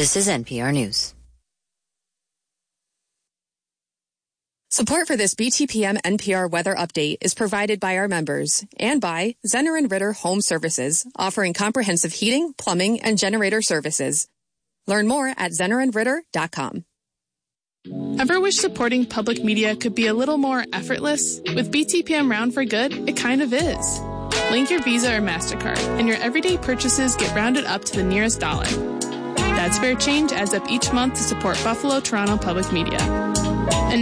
This is NPR News. Support for this BTPM NPR weather update is provided by our members and by Zenner & Ritter Home Services, offering comprehensive heating, plumbing, and generator services. Learn more at zennerandritter.com. Ever wish supporting public media could be a little more effortless? With BTPM Round for Good, it kind of is. Link your Visa or MasterCard, and your everyday purchases get rounded up to the nearest dollar. That spare change adds up each month to support Buffalo Toronto Public Media. And